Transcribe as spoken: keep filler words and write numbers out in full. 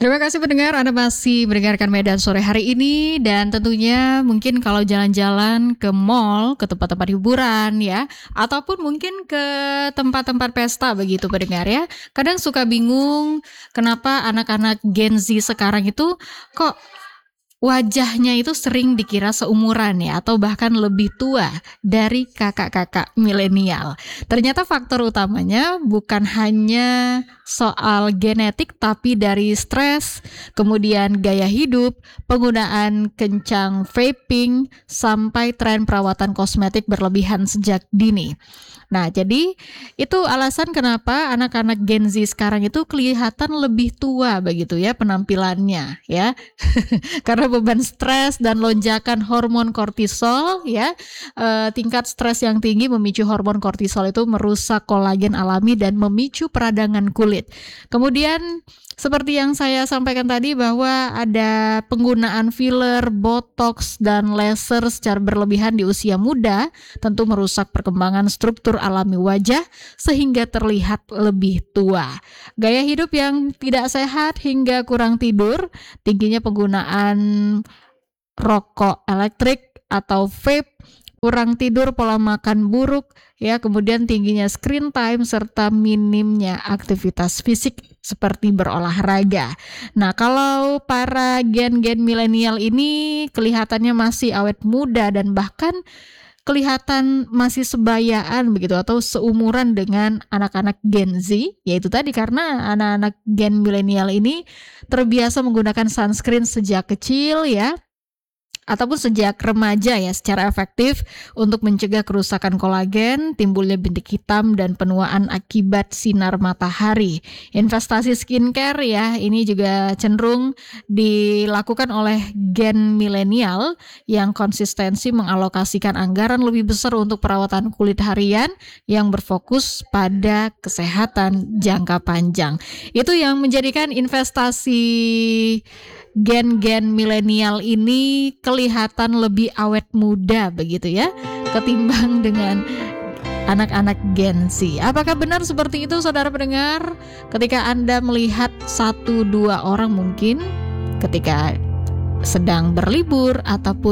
Terima kasih pendengar, Anda masih mendengarkan Medan Sore hari ini, dan tentunya mungkin kalau jalan-jalan ke mall, ke tempat-tempat hiburan ya, ataupun mungkin ke tempat-tempat pesta begitu pendengar ya. Kadang suka bingung kenapa anak-anak Gen Z sekarang itu kok wajahnya itu sering dikira seumuran ya, atau bahkan lebih tua dari kakak-kakak milenial. Ternyata faktor utamanya bukan hanya soal genetik, tapi dari stres, kemudian gaya hidup, penggunaan kencang vaping, sampai tren perawatan kosmetik berlebihan sejak dini. Nah, jadi itu alasan kenapa anak-anak Gen Z sekarang itu kelihatan lebih tua begitu ya penampilannya ya. Karena beban stres dan lonjakan hormon kortisol ya. E, tingkat stres yang tinggi memicu hormon kortisol itu merusak kolagen alami dan memicu peradangan kulit. Kemudian seperti yang saya sampaikan tadi bahwa ada penggunaan filler, botox, dan laser secara berlebihan di usia muda tentu merusak perkembangan struktur alami wajah sehingga terlihat lebih tua. Gaya hidup yang tidak sehat hingga kurang tidur, tingginya penggunaan rokok elektrik atau vape, kurang tidur, pola makan buruk, ya, kemudian tingginya screen time serta minimnya aktivitas fisik seperti berolahraga. Nah, kalau para gen-gen milenial ini kelihatannya masih awet muda dan bahkan kelihatan masih sebayaan begitu atau seumuran dengan anak-anak Gen Z, yaitu tadi karena anak-anak gen milenial ini terbiasa menggunakan sunscreen sejak kecil ya, ataupun sejak remaja ya, secara efektif untuk mencegah kerusakan kolagen, timbulnya bintik hitam, dan penuaan akibat sinar matahari. Investasi skincare ya, ini juga cenderung dilakukan oleh gen milenial yang konsistensi mengalokasikan anggaran lebih besar untuk perawatan kulit harian yang berfokus pada kesehatan jangka panjang. Itu yang menjadikan investasi gen-gen milenial ini kelihatan lebih awet muda begitu ya, ketimbang dengan anak-anak Gen Z. Apakah benar seperti itu saudara pendengar? Ketika Anda melihat satu dua orang mungkin ketika sedang berlibur ataupun